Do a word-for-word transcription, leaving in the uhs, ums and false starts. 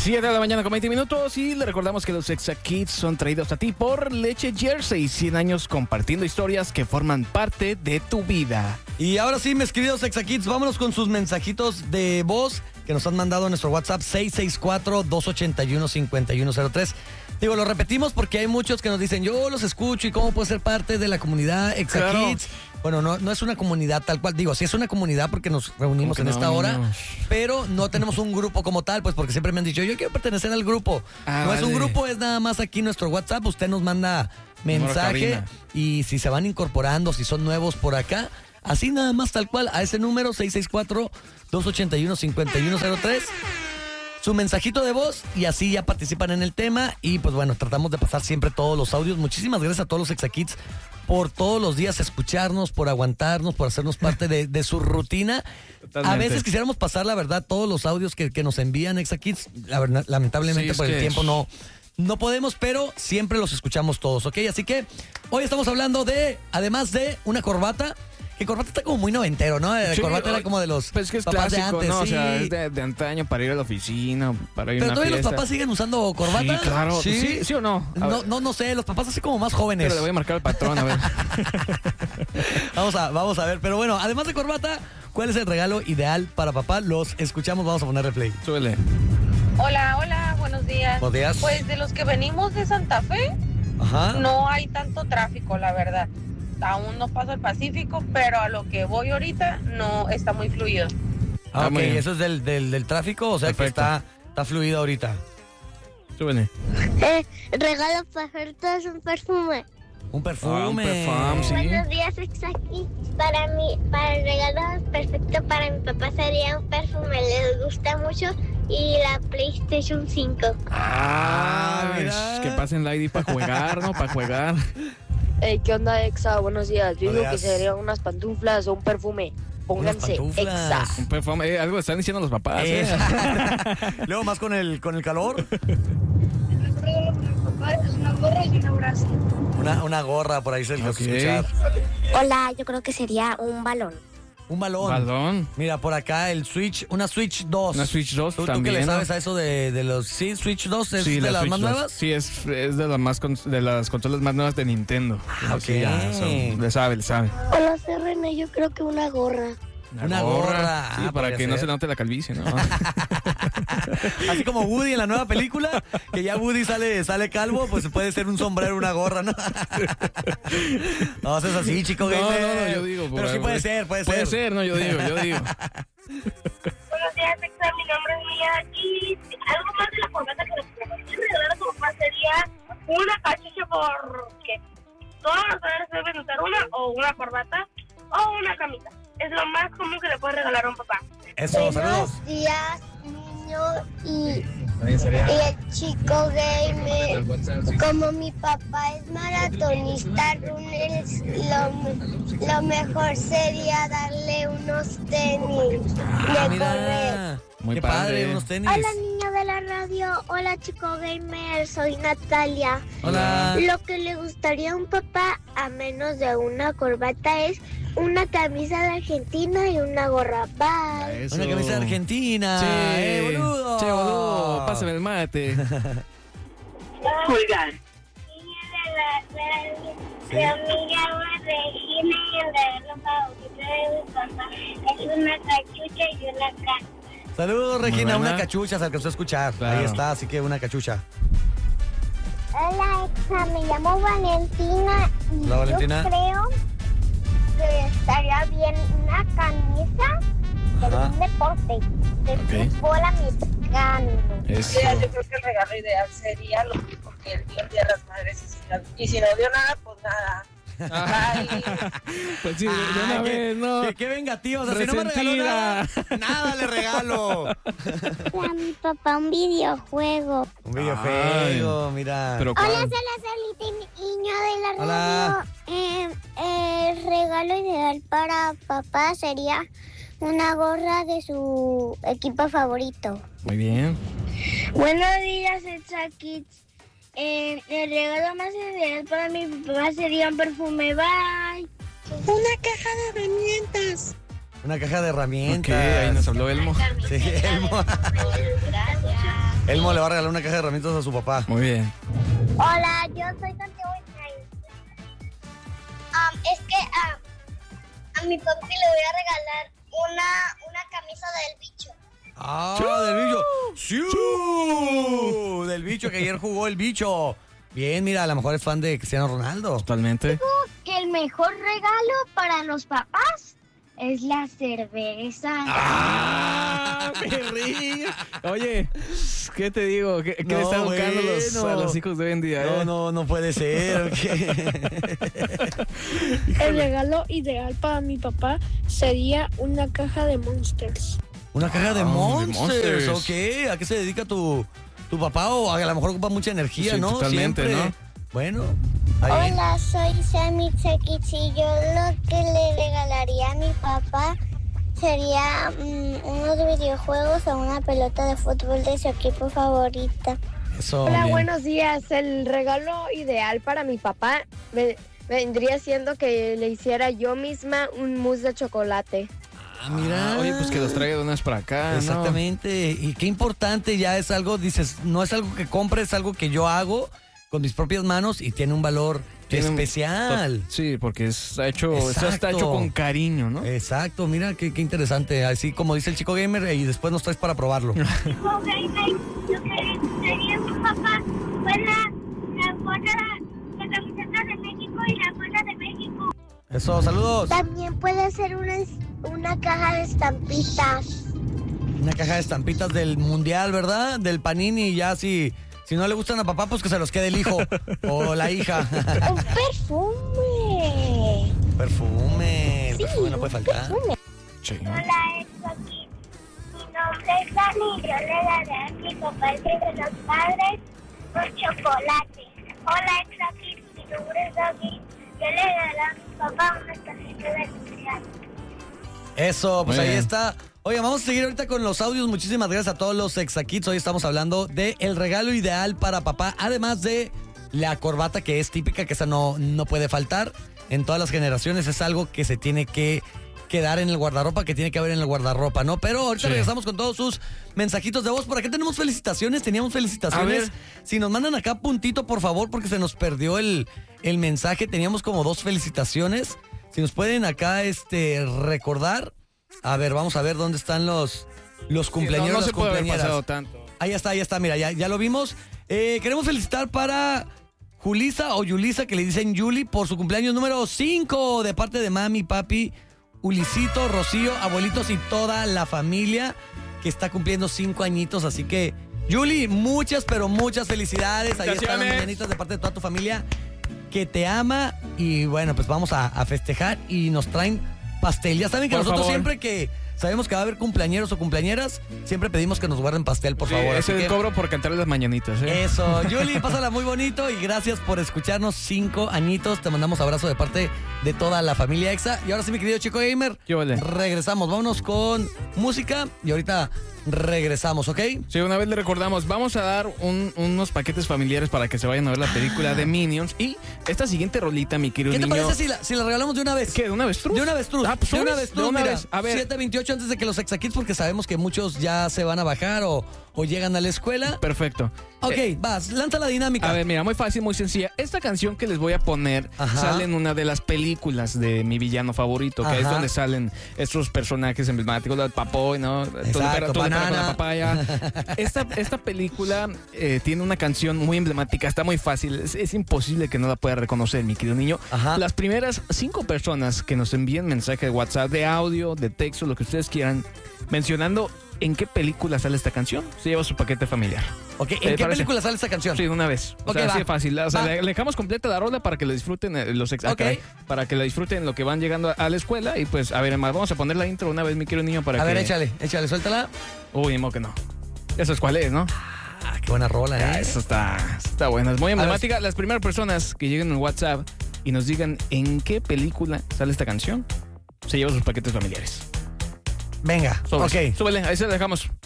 siete de la mañana con veinte minutos y le recordamos que los Exa Kids son traídos a ti por Leche Jersey, cien años compartiendo historias que forman parte de tu vida. Y ahora sí, mis queridos Exa Kids, vámonos con sus mensajitos de voz que nos han mandado a nuestro WhatsApp seis seis cuatro, dos ocho uno, cinco uno cero tres. Digo, lo repetimos porque hay muchos que nos dicen, yo los escucho y cómo puedo ser parte de la comunidad Exa Claro. Kids. Bueno, no, no es una comunidad tal cual. Digo, sí es una comunidad porque nos reunimos en no, esta hora, niños? pero no tenemos un grupo como tal, pues porque siempre me han dicho, yo quiero pertenecer al grupo. Ah, no es un vale. grupo, es nada más aquí nuestro WhatsApp. Usted nos manda Número mensaje cabina. y si se van incorporando, si son nuevos por acá, así nada más tal cual, a ese número seis seis cuatro, dos ocho uno, cinco uno cero tres. Su mensajito de voz y así ya participan en el tema y pues bueno, tratamos de pasar siempre todos los audios. Muchísimas gracias a todos los Exa Kids por todos los días escucharnos, por aguantarnos, por hacernos parte de, de su rutina. Totalmente. A veces quisiéramos pasar, la verdad, todos los audios que, que nos envían Exa Kids. La verdad, lamentablemente Sí, es por el que- tiempo no, no podemos, pero siempre los escuchamos todos, ¿ok? Así que hoy estamos hablando de, además de una corbata, que corbata está como muy noventero, ¿no? La Sí, corbata o- era como de los Pues que es papás clásico, de antes, ¿no? sí. O sea, es de, de antaño para ir a la oficina, para ir a Pero una todavía los fiesta. papás siguen usando corbata. Sí, claro. ¿Sí? ¿Sí, sí o no? A No, ver, no, no sé, los papás así como más jóvenes. pero le voy a marcar al patrón, a ver. Vamos a, vamos a ver. Pero bueno, además de corbata, ¿cuál es el regalo ideal para papá? Los escuchamos, vamos a poner replay. Súbele. Hola, hola, buenos días. Buenos días. Pues de los que venimos de Santa Fe, Ajá. no hay tanto tráfico, la verdad. Aún no pasa el Pacífico, pero a lo que voy ahorita no está muy fluido. Ah, Ah, ok, muy bien. eso es del, del, del tráfico, o sea que Perfecto. está, está fluido ahorita. Súbele. Eh, regalo perfecto es un perfume. Un perfume. Ah, un perfume, sí. Buenos días, Exaki. Para mí, para el regalo perfecto para mi papá sería un perfume. Les gusta mucho y la PlayStation cinco. Ah, Ah, mira. que pasen la I D para jugar, ¿no? Para jugar. Hey, ¿qué onda, Exa? Buenos días. Yo digo que Buenos días. serían unas pantuflas o un perfume. Pónganse pantuflas. Exa. Un perfume, eh, algo están diciendo los papás, ¿eh? Eh, Luego más con el, con el calor. Una gorra y un abrazo. Una, una gorra, por ahí se los Ok. escuchar. Hola, yo creo que sería un balón. Un balón. Balón. Mira, por acá el Switch, una Switch dos. Una Switch dos ¿Tú, tú también, que le ¿no? sabes a eso de, de los... Sí, Switch dos es de la las Switch más dos. nuevas. Sí, es, es de, las más con- de las consolas más nuevas de Nintendo. Ah, Sí, ok. ya, son- le sabe, le sabe. Hola, soy René, yo creo que una gorra. Una gorra. Sí, Ah, para podría que no ser. se note la calvicie, ¿no? Así como Woody en la nueva película, que ya Woody sale, sale calvo, pues puede ser un sombrero, una gorra, ¿no? No, eso es así, chico. No, gamer. no, no, yo digo, Pero por- sí puede ser, puede ser. Puede ser, no, yo digo, yo digo. Buenos días, Exa, mi nombre es Mía y algo más de la corbata que nos regalar a tu papá sería una cachucha porque todos los padres deben usar una o una corbata o una camisa. Es lo más común que le puedes regalar a un papá. Eso, saludos. Buenos días, niño y, y el chico gamer. Como mi papá es maratonista, runners, lo, lo mejor sería darle unos tenis Ah, de correr. mira. Muy Qué padre. padre, unos tenis. Hola, niño de la radio. Hola, chico gamer. Soy Natalia. Hola. Lo que le gustaría a un papá, a menos de una corbata, es una camisa de Argentina y una gorra. Bye. Eso. Una camisa de Argentina. Sí, ¡Eh, boludo! Che, boludo, pásame el mate. Julián. Niña de la radio. Sí. Mi amiga Regina y el regalo favorito de mi papá es una cachucha y una cara. Saludos, Regina. buena. Una cachucha se alcanzó a escuchar. Claro. Ahí está, así que una cachucha. Hola, Exa, me llamo Valentina y Hola, Valentina. yo creo que estaría bien una camisa de Ajá. un deporte, de Ok. fútbol americano. Eso. Yo creo que el regalo ideal sería lo mismo que el día de las madres. Y si no, y si no dio nada, pues nada. Bye. Pues sí, de Ay, una qué, vez, ¿no? qué, qué vengativa. O sea, si no me regaló nada, Resentida. nada le regalo. A mi papá un videojuego. Un videojuego, mira. Pero Hola, ¿cuál? soy la Celita niño de la Hola. radio. Eh, el regalo ideal para papá sería una gorra de su equipo favorito. Muy bien. Buenos días, Exa Kids. Eh, el regalo más ideal para mi papá sería un perfume. Bye. Una caja de herramientas. Una caja de herramientas. Ok, ahí nos habló Elmo. Sí, Elmo. Elmo le va a regalar una caja de herramientas a su papá. Muy bien. Hola, yo soy Santiago Ismael. Um, es que um, a mi papi le voy a regalar una, una camisa del bicho. Ah, del bicho. ¡Sí! Del bicho, que ayer jugó el bicho. Bien, mira, a lo mejor es fan de Cristiano Ronaldo. Totalmente. Que el mejor regalo para los papás es la cerveza. ¡Ah! ¡Perrín! Oye, ¿qué te digo? ¿Qué, qué No, le están educando bueno. los, a los hijos de hoy en día? No, eh? no, no puede ser. El regalo ideal para mi papá sería una caja de Monsters. Una caja de Ah, de Monsters, Monsters. ok. ¿A qué se dedica tu, tu papá? O a lo mejor ocupa mucha energía, Sí, ¿no? totalmente, Siempre. ¿no? Bueno. Ahí. Hola, soy Sammy Tsakich y yo lo que le regalaría a mi papá sería mm, unos videojuegos o una pelota de fútbol de su equipo favorita. Eso, Hola, bien. buenos días. El regalo ideal para mi papá ve- vendría siendo que le hiciera yo misma un mousse de chocolate. Ah, mira. Ah, oye, pues que los traiga de unas para acá, ¿no? Exactamente. Y qué importante ya es algo, dices, no es algo que compre, es algo que yo hago con mis propias manos y tiene un valor Tiene un- especial. Sí, porque está hecho, Exacto. está hecho con cariño, ¿no? Exacto, mira qué, qué interesante. Así como dice el chico gamer, y después nos traes para probarlo. Lo que sería mi papá fue la, la, bola- la camiseta de México y la bola de México. Eso, saludos. También puede ser una, una caja de estampitas. Una caja de estampitas del mundial, ¿verdad? Del Panini, ya si, si no le gustan a papá, pues que se los quede el hijo o la hija. Un perfume. Perfume, el Sí, perfume no puede un faltar. perfume. Sí. Hola, esto aquí. Mi nombre es Dani. Yo le daré a mi papá el Día de los Padres con chocolate. Hola, esto aquí. Mi nombre es Dani. Yo le daré a mi papá una tarjeta de cumpleaños. Eso, pues Muy ahí bien. está. Oye, vamos a seguir ahorita con los audios. Muchísimas gracias a todos los Exakits. Hoy estamos hablando de el regalo ideal para papá, además de la corbata, que es típica, que esa no, no puede faltar. En todas las generaciones es algo que se tiene que quedar en el guardarropa, que tiene que haber en el guardarropa, ¿no? Pero ahorita Sí. regresamos con todos sus mensajitos de voz. Por acá tenemos felicitaciones, teníamos felicitaciones. A ver. Si nos mandan acá puntito, por favor, porque se nos perdió el, el mensaje. Teníamos como dos felicitaciones. Si nos pueden acá este, recordar. A ver, vamos a ver dónde están los, los cumpleaños, no, no las se puede haber cumpleañeras. pasado tanto. Ahí está, ahí está, mira, ya, ya lo vimos. Eh, queremos felicitar para Julisa o Yulisa, que le dicen Yuli, por su cumpleaños número cinco, de parte de mami, papi, Ulisito, Rocío, abuelitos y toda la familia, que está cumpliendo cinco añitos. Así que, Yuli, muchas, pero muchas felicidades. Ahí están las Felicitaciones. mañanitas de parte de toda tu familia, que te ama. Y bueno, pues vamos a, a festejar y nos traen pastel. Ya saben que Por nosotros favor. siempre que sabemos que va a haber cumpleañeros o cumpleañeras, siempre pedimos que nos guarden pastel, por Sí, favor. ese Así es el que- cobro por cantarle las mañanitas, ¿eh? Eso, Yuli, pásala muy bonito y gracias por escucharnos cinco añitos. Te mandamos abrazo de parte de toda la familia Exa. Y ahora sí, mi querido chico gamer, ¿Qué vale? regresamos. Vámonos con música y ahorita regresamos, ¿ok? Sí, una vez le recordamos, vamos a dar un- unos paquetes familiares para que se vayan a ver la película de Minions. Y esta siguiente rolita, mi querido ¿Qué te niño. parece si la, si la regalamos de una vez? ¿Qué? ¿De una avestruz? De una avestruz. Ah, pues, de una sobres, avestruz, de una mira. vez. A ver. siete veintiocho antes de que los Exakits, porque sabemos que muchos ya se van a bajar o, o llegan a la escuela. Perfecto. Ok, Eh, vas, lanza la dinámica. A ver, mira, muy fácil, muy sencilla. Esta canción que les voy a poner Ajá. sale en una de las películas de mi villano favorito, que Ajá. es donde salen estos personajes emblemáticos, el Papoy, ¿no? Todo le pega- todo le pega con la banana. papaya. Esta, esta película eh, tiene una canción muy emblemática, está muy fácil. Es, es imposible que no la pueda reconocer, mi querido niño. Ajá. Las primeras cinco personas que nos envíen mensaje de WhatsApp, de audio, de texto, lo que ustedes quieran, mencionando en qué película sale esta canción, se lleva su paquete familiar. Ok, ¿en ¿Te qué parece? película sale esta canción? Sí, de una vez. O Ok, sea, va. así de fácil. O sea, Va. le, le dejamos completa la rola para que la disfruten eh, los ex. ah, Ok. caray, para que la disfruten lo que van llegando a, a la escuela. Y pues, a ver, además, vamos a poner la intro una vez, mi querido niño, para A que. ver, échale, échale, suéltala. Uy, mo que no. Eso es cuál es, ¿no? Ah, qué buena rola, Ah, ¿eh? eso está, está buena. Es muy emblemática. Las primeras personas que lleguen en WhatsApp y nos digan en qué película sale esta canción, se llevan sus paquetes familiares. Venga, Sobres. ok. Súbele, ahí se la dejamos.